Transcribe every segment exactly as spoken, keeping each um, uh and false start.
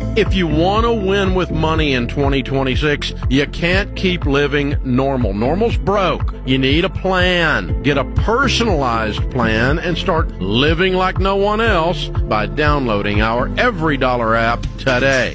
If you want to win with money in twenty twenty-six, you can't keep living normal. Normal's broke. You need a plan. Get a personalized plan and start living like no one else by downloading our Every Dollar app today.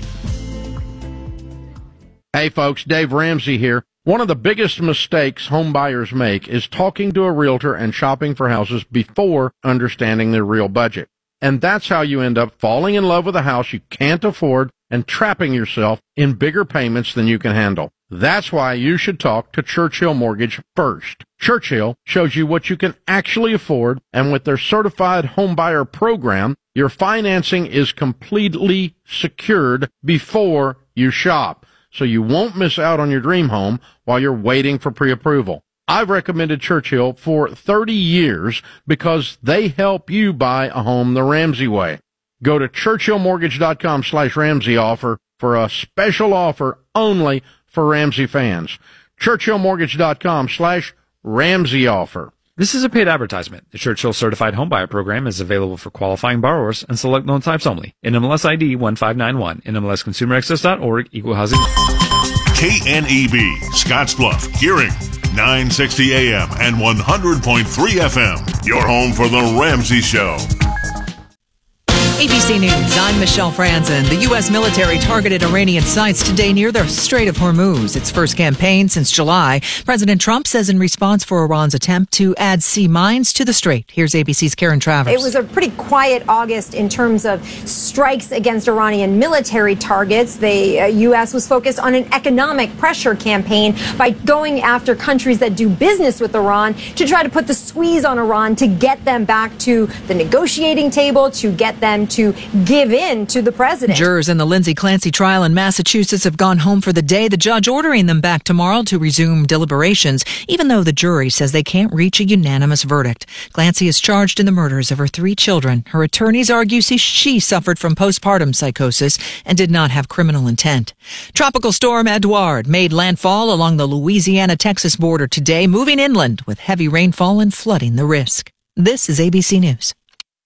Hey folks, Dave Ramsey here. One of the biggest mistakes home buyers make is talking to a realtor and shopping for houses before understanding their real budget. And that's how you end up falling in love with a house you can't afford and trapping yourself in bigger payments than you can handle. That's why you should talk to Churchill Mortgage first. Churchill shows you what you can actually afford, and with their certified home buyer program, your financing is completely secured before you shop, so you won't miss out on your dream home while you're waiting for pre-approval. I've recommended Churchill for thirty years because they help you buy a home the Ramsey way. Go to churchillmortgage.com slash Ramsey offer for a special offer only for Ramsey fans. churchillmortgage.com slash Ramsey offer. This is a paid advertisement. The Churchill Certified Homebuyer Program is available for qualifying borrowers and select loan types only. N M L S I D one five nine one. N M L S consumer access dot org. Equal housing. K N E B, Scottsbluff, Gearing, nine sixty A M and one hundred point three F M. Your home for The Ramsey Show. A B C News, I'm Michelle Franzen. The U S military targeted Iranian sites today near the Strait of Hormuz, its first campaign since July. President Trump says in response for Iran's attempt to add sea mines to the strait. Here's A B C's Karen Travers. It was a pretty quiet August in terms of strikes against Iranian military targets. The uh, U S was focused on an economic pressure campaign by going after countries that do business with Iran to try to put the squeeze on Iran to get them back to the negotiating table, to get them to give in to the president. Jurors in the Lindsay Clancy trial in Massachusetts have gone home for the day, the judge ordering them back tomorrow to resume deliberations, even though the jury says they can't reach a unanimous verdict. Clancy is charged in the murders of her three children. Her attorneys argue she suffered from postpartum psychosis and did not have criminal intent. Tropical storm Edouard made landfall along the Louisiana-Texas border today, moving inland with heavy rainfall and flooding the risk. This is A B C News.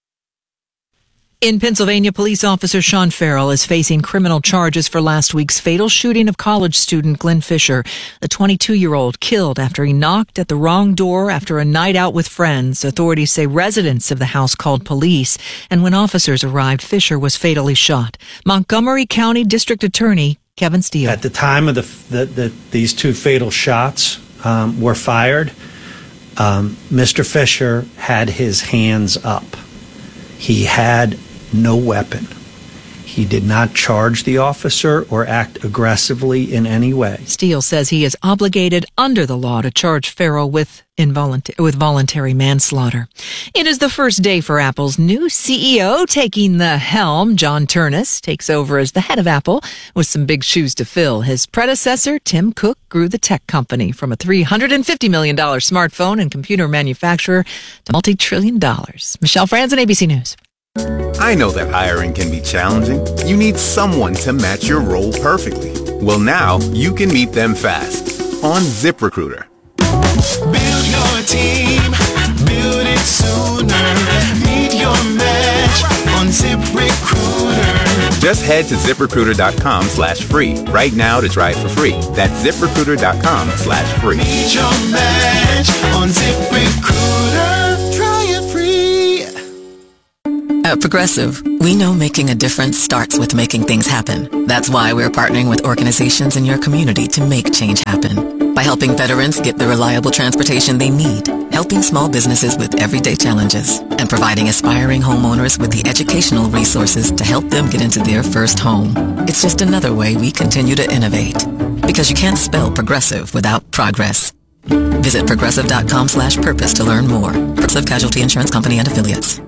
In Pennsylvania, police officer Sean Farrell is facing criminal charges for last week's fatal shooting of college student Glenn Fisher. The twenty-two-year-old killed after he knocked at the wrong door after a night out with friends. Authorities say residents of the house called police, and when officers arrived, Fisher was fatally shot. Montgomery County District Attorney Kevin Steele. At the time of the, the, the these two fatal shots um, were fired, um, Mister Fisher had his hands up. He had no weapon. He did not charge the officer or act aggressively in any way. Steele says he is obligated under the law to charge Farrell with involuntary with voluntary manslaughter. It is the first day for Apple's new C E O taking the helm. John Ternus takes over as the head of Apple with some big shoes to fill. His predecessor, Tim Cook, grew the tech company from a three hundred fifty million dollars smartphone and computer manufacturer to multi-trillion dollars. Michelle Franzen, A B C News. I know that hiring can be challenging. You need someone to match your role perfectly. Well, now you can meet them fast on ZipRecruiter. Build your team, build it sooner. Meet your match on ZipRecruiter. Just head to ZipRecruiter.com slash free right now to try it for free. That's ZipRecruiter.com slash free. Meet your match on ZipRecruiter. Try it free. At Progressive, we know making a difference starts with making things happen. That's why we're partnering with organizations in your community to make change happen. By helping veterans get the reliable transportation they need, helping small businesses with everyday challenges, and providing aspiring homeowners with the educational resources to help them get into their first home. It's just another way we continue to innovate. Because you can't spell progressive without progress. Visit progressive.com slash purpose to learn more. Progressive Casualty Insurance Company and Affiliates.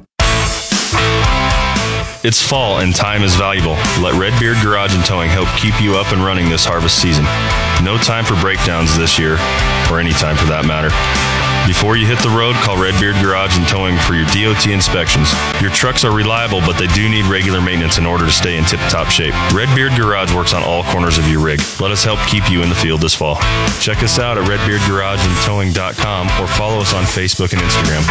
It's fall and time is valuable. Let Redbeard Garage and Towing help keep you up and running this harvest season. No time for breakdowns this year, or any time for that matter. Before you hit the road, call Redbeard Garage and Towing for your D O T inspections. Your trucks are reliable, but they do need regular maintenance in order to stay in tip-top shape. Redbeard Garage works on all corners of your rig. Let us help keep you in the field this fall. Check us out at red beard garage and towing dot com or follow us on Facebook and Instagram.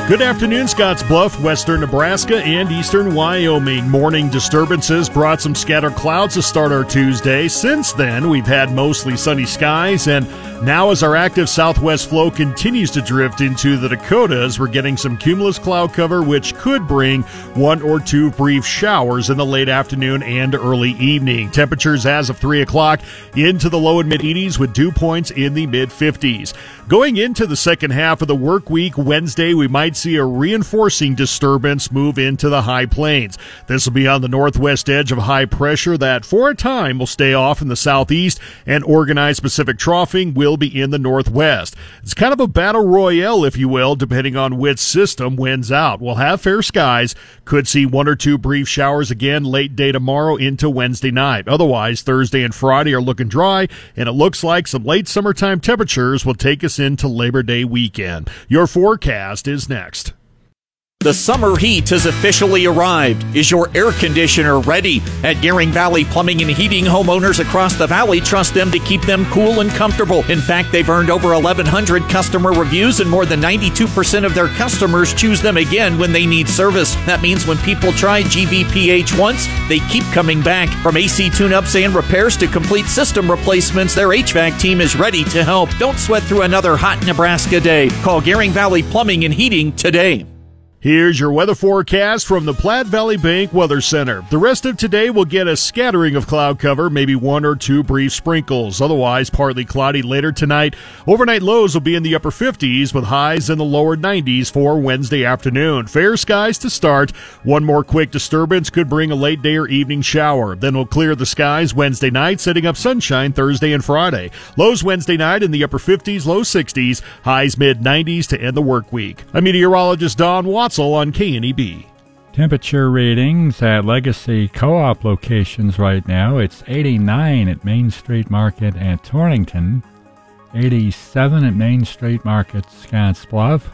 Good afternoon, Scottsbluff, western Nebraska, and eastern Wyoming. Morning disturbances brought some scattered clouds to start our Tuesday. Since then, we've had mostly sunny skies, and now as our active southwest flow continues to drift into the Dakotas, we're getting some cumulus cloud cover, which could bring one or two brief showers in the late afternoon and early evening. Temperatures as of three o'clock into the low and mid-eighties with dew points in the mid-fifties. Going into the second half of the work week, Wednesday, we might see a reinforcing disturbance move into the high plains. This will be on the northwest edge of high pressure that for a time will stay off in the southeast, and organized Pacific troughing will be in the northwest. It's kind of a battle royale, if you will, depending on which system wins out. We'll have fair skies, could see one or two brief showers again late day tomorrow into Wednesday night. Otherwise, Thursday and Friday are looking dry, and it looks like some late summertime temperatures will take us into Labor Day weekend. Your forecast is next. The summer heat has officially arrived. Is your air conditioner ready? At Gearing Valley Plumbing and Heating, homeowners across the valley trust them to keep them cool and comfortable. In fact, they've earned over eleven hundred customer reviews, and more than ninety-two percent of their customers choose them again when they need service. That means when people try G V P H once, they keep coming back. From A C tune-ups and repairs to complete system replacements, their H V A C team is ready to help. Don't sweat through another hot Nebraska day. Call Gearing Valley Plumbing and Heating today. Here's your weather forecast from the Platte Valley Bank Weather Center. The rest of today will get a scattering of cloud cover, maybe one or two brief sprinkles. Otherwise, partly cloudy later tonight. Overnight lows will be in the upper fifties with highs in the lower nineties for Wednesday afternoon. Fair skies to start. One more quick disturbance could bring a late day or evening shower. Then we'll clear the skies Wednesday night, setting up sunshine Thursday and Friday. Lows Wednesday night in the upper fifties, low sixties, highs mid nineties to end the work week. I'm meteorologist Don Watson on K N E B. Temperature readings at Legacy Co-op locations right now. It's eighty-nine at Main Street Market at Torrington, eighty-seven at Main Street Market, Scottsbluff,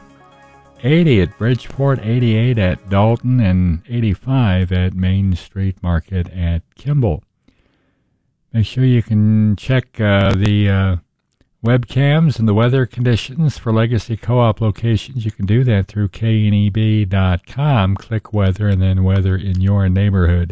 eighty at Bridgeport, eighty-eight at Dalton, and eighty-five at Main Street Market at Kimball. Make sure you can check uh, the uh, webcams and the weather conditions for Legacy Co-op locations. You can do that through K N E B dot com. Click weather and then weather in your neighborhood.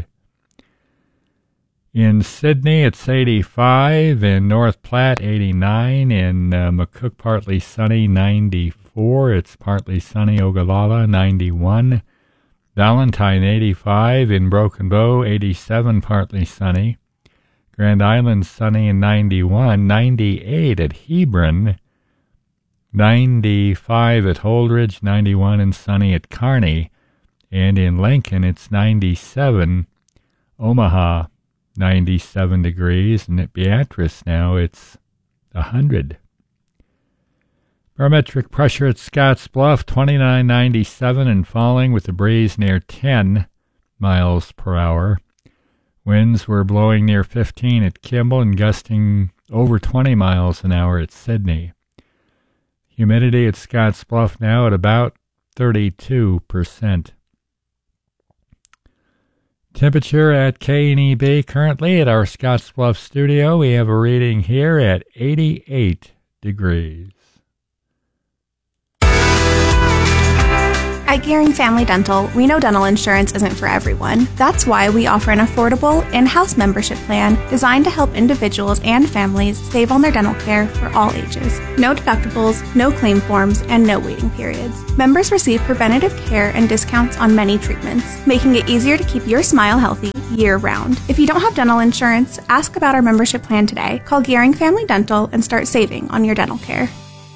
In Sydney, it's eighty-five. In North Platte, eighty-nine. In uh, McCook, partly sunny, ninety-four. It's partly sunny, Ogallala, ninety-one. Valentine, eighty-five. In Broken Bow, eighty-seven, partly sunny. Grand Island, sunny and ninety-one, ninety-eight at Hebron, ninety-five at Holdridge, ninety-one and sunny at Kearney, and in Lincoln it's ninety-seven, Omaha, ninety-seven degrees, and at Beatrice now it's one hundred. Barometric pressure at Scottsbluff, twenty-nine ninety-seven and falling with a breeze near ten miles per hour. Winds were blowing near fifteen at Kimball and gusting over twenty miles an hour at Sydney. Humidity at Scottsbluff now at about thirty-two percent. Temperature at K N E B currently at our Scottsbluff studio. We have a reading here at eighty-eight degrees. At Gearing Family Dental, we know dental insurance isn't for everyone. That's why we offer an affordable in-house membership plan designed to help individuals and families save on their dental care for all ages. No deductibles, no claim forms, and no waiting periods. Members receive preventative care and discounts on many treatments, making it easier to keep your smile healthy year-round. If you don't have dental insurance, ask about our membership plan today. Call Gearing Family Dental and start saving on your dental care.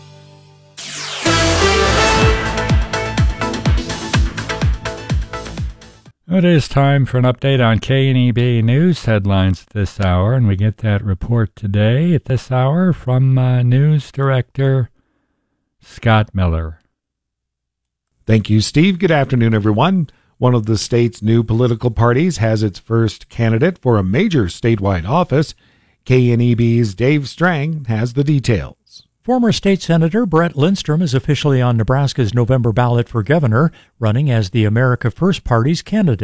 It is time for an update on K N E B News headlines at this hour, and we get that report today at this hour from uh, News Director Scott Miller. Thank you, Steve. Good afternoon, everyone. One of the state's new political parties has its first candidate for a major statewide office. K N E B's Dave Strang has the details. Former State Senator Brett Lindstrom is officially on Nebraska's November ballot for governor, running as the America First Party's candidate.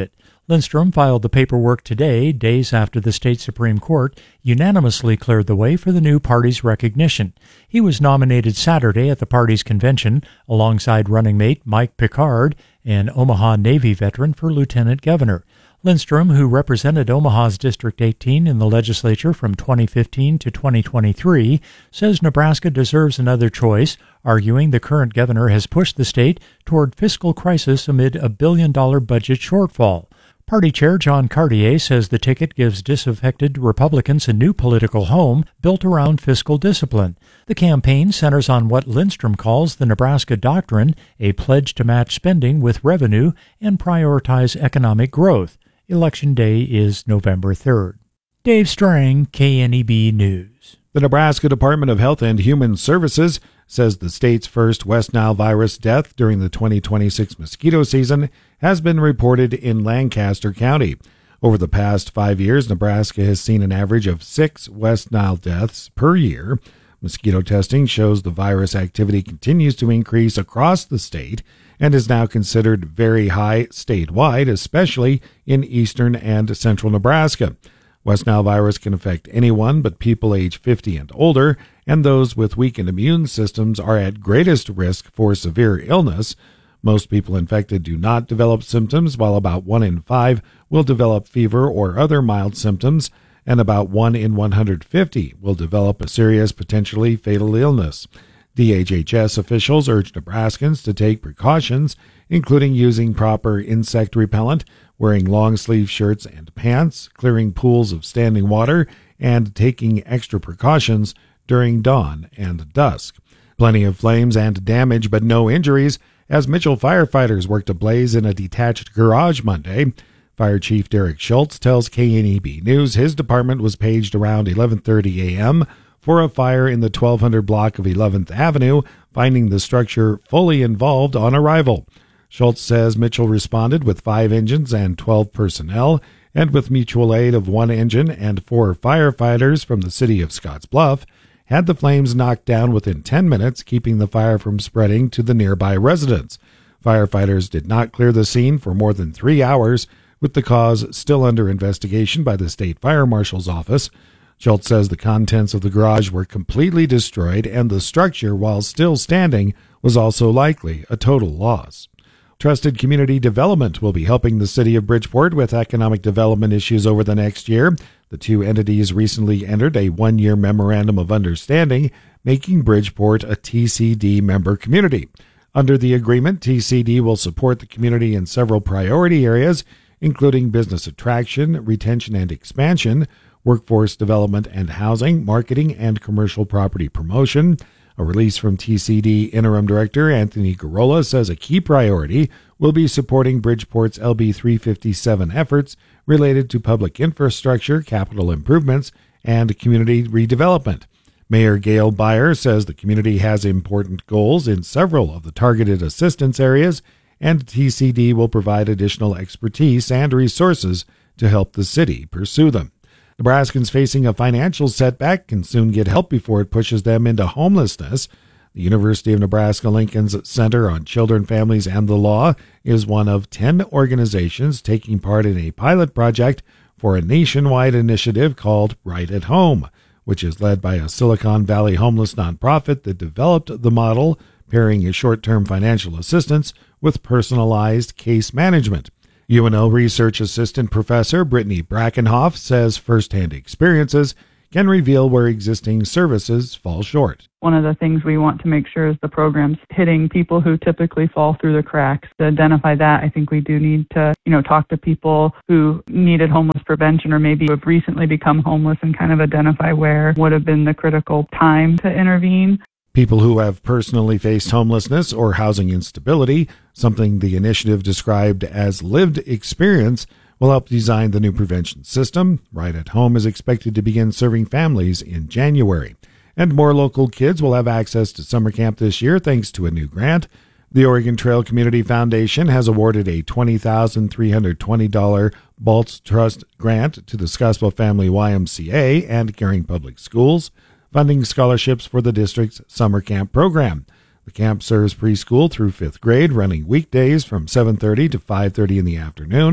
Lindstrom filed the paperwork today, days after the state Supreme Court unanimously cleared the way for the new party's recognition. He was nominated Saturday at the party's convention alongside running mate Mike Picard, an Omaha Navy veteran, for lieutenant governor. Lindstrom, who represented Omaha's District eighteen in the legislature from twenty fifteen to twenty twenty-three, says Nebraska deserves another choice, arguing the current governor has pushed the state toward fiscal crisis amid a billion-dollar budget shortfall. Party Chair John Cartier says the ticket gives disaffected Republicans a new political home built around fiscal discipline. The campaign centers on what Lindstrom calls the Nebraska Doctrine, a pledge to match spending with revenue and prioritize economic growth. Election Day is November third. Dave Strang, K N E B News. The Nebraska Department of Health and Human Services says the state's first West Nile virus death during the twenty twenty-six mosquito season has been reported in Lancaster County. Over the past five years, Nebraska has seen an average of six West Nile deaths per year. Mosquito testing shows the virus activity continues to increase across the state and is now considered very high statewide, especially in eastern and central Nebraska. West Nile virus can affect anyone but people age fifty and older, and those with weakened immune systems are at greatest risk for severe illness. Most people infected do not develop symptoms, while about one in five will develop fever or other mild symptoms, and about one in one hundred fifty will develop a serious, potentially fatal illness. D H H S officials urge Nebraskans to take precautions, including using proper insect repellent, wearing long-sleeve shirts and pants, clearing pools of standing water, and taking extra precautions during dawn and dusk. Plenty of flames and damage, but no injuries, as Mitchell firefighters worked a blaze in a detached garage Monday. Fire Chief Derek Schultz tells K N E B News his department was paged around eleven thirty a.m. for a fire in the twelve hundred block of eleventh Avenue, finding the structure fully involved on arrival. Schultz says Mitchell responded with five engines and twelve personnel, and with mutual aid of one engine and four firefighters from the city of Scottsbluff, had the flames knocked down within ten minutes, keeping the fire from spreading to the nearby residents. Firefighters did not clear the scene for more than three hours, with the cause still under investigation by the state fire marshal's office. Schultz says the contents of the garage were completely destroyed, and the structure, while still standing, was also likely a total loss. Trusted Community Development will be helping the city of Bridgeport with economic development issues over the next year. The two entities recently entered a one-year memorandum of understanding, making Bridgeport a T C D member community. Under the agreement, T C D will support the community in several priority areas, including business attraction, retention and expansion, workforce development and housing, marketing and commercial property promotion. A release from T C D Interim Director Anthony Garola says a key priority will be supporting Bridgeport's L B three fifty-seven efforts related to public infrastructure, capital improvements, and community redevelopment. Mayor Gail Beyer says the community has important goals in several of the targeted assistance areas, and T C D will provide additional expertise and resources to help the city pursue them. Nebraskans facing a financial setback can soon get help before it pushes them into homelessness. The University of Nebraska-Lincoln's Center on Children, Families, and the Law is one of ten organizations taking part in a pilot project for a nationwide initiative called Right at Home, which is led by a Silicon Valley homeless nonprofit that developed the model, pairing a short-term financial assistance with personalized case management. U N L Research Assistant Professor Brittany Brackenhoff says firsthand experiences can reveal where existing services fall short. One of the things we want to make sure is the program's hitting people who typically fall through the cracks. To identify that, I think we do need to, you know, talk to people who needed homeless prevention or maybe have recently become homeless and kind of identify where would have been the critical time to intervene. People who have personally faced homelessness or housing instability, something the initiative described as lived experience, will help design the new prevention system. Right at Home is expected to begin serving families in January. And more local kids will have access to summer camp this year thanks to a new grant. The Oregon Trail Community Foundation has awarded a twenty thousand three hundred twenty dollars Baltz Trust grant to the Scottsbluff Family Y M C A and Gering Public Schools, funding scholarships for the district's summer camp program. The camp serves preschool through fifth grade, running weekdays from seven thirty to five thirty in the afternoon,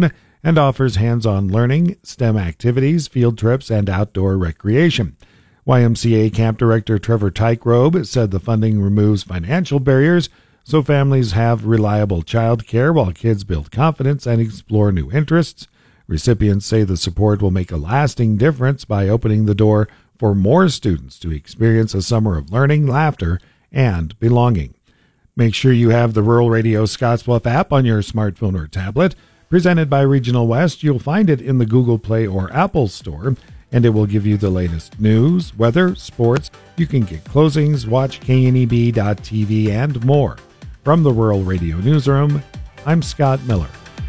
and offers hands-on learning, STEM activities, field trips, and outdoor recreation. Y M C A Camp Director Trevor Tykerobe said the funding removes financial barriers so families have reliable child care while kids build confidence and explore new interests. Recipients say the support will make a lasting difference by opening the door for more students to experience a summer of learning, laughter, and belonging. Make sure you have the Rural Radio Scottsbluff app on your smartphone or tablet. Presented by Regional West, you'll find it in the Google Play or Apple Store, and it will give you the latest news, weather, sports. You can get closings, watch K N E B dot T V, and more. From the Rural Radio Newsroom, I'm Scott Miller.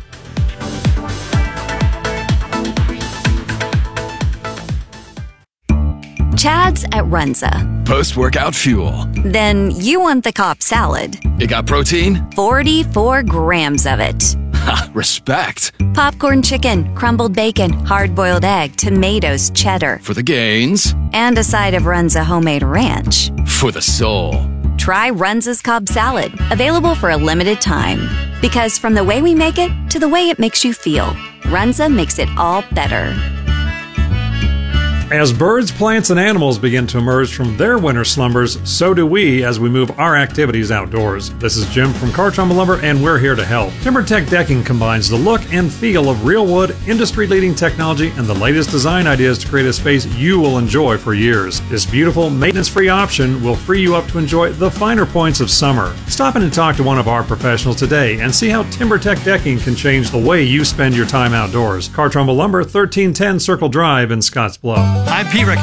Chad's at Runza. Post-workout fuel. Then you want the Cobb salad. It got protein? forty-four grams of it. Ha, respect. Popcorn chicken, crumbled bacon, hard-boiled egg, tomatoes, cheddar. For the gains. And a side of Runza homemade ranch. For the soul. Try Runza's Cobb salad, available for a limited time. Because from the way we make it to the way it makes you feel, Runza makes it all better. As birds, plants, and animals begin to emerge from their winter slumbers, so do we as we move our activities outdoors. This is Jim from Cartrumba Lumber, and we're here to help. TimberTech Decking combines the look and feel of real wood, industry-leading technology, and the latest design ideas to create a space you will enjoy for years. This beautiful, maintenance-free option will free you up to enjoy the finer points of summer. Stop in and talk to one of our professionals today and see how TimberTech Decking can change the way you spend your time outdoors. Cartrumba Lumber, thirteen ten Circle Drive in Scottsbluff. I'm Pete Rickett.